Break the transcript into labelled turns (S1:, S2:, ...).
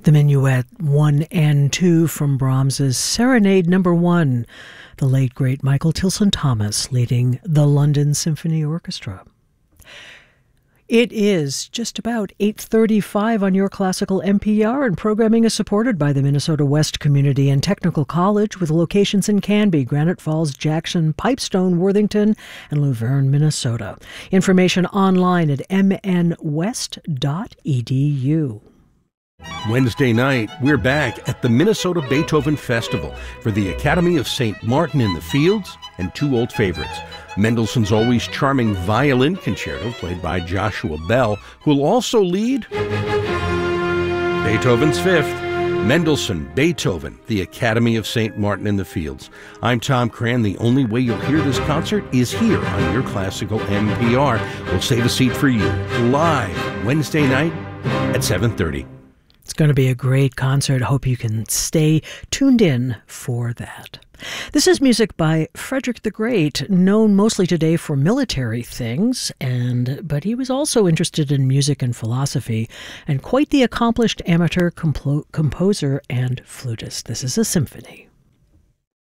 S1: The Minuet 1 and 2 from Brahms's Serenade No. 1, the late, great Michael Tilson Thomas leading the London Symphony Orchestra. It is just about 8:35 on your classical NPR, and programming is supported by the Minnesota West Community and Technical College with locations in Canby, Granite Falls, Jackson, Pipestone, Worthington, and Luverne, Minnesota. Information online at mnwest.edu.
S2: Wednesday night, we're back at the Minnesota Beethoven Festival for the Academy of St. Martin in the Fields and two old favorites. Mendelssohn's always charming violin concerto played by Joshua Bell, who will also lead Beethoven's Fifth. Mendelssohn, Beethoven, the Academy of St. Martin in the Fields. I'm Tom Cran. The only way you'll hear this concert is here on your classical NPR. We'll save a seat for you live Wednesday night at 7:30.
S1: It's going to be a great concert. I hope you can stay tuned in for that. This is music by Frederick the Great, known mostly today for military things, but he was also interested in music and philosophy, and quite the accomplished amateur composer and flutist. This is a symphony.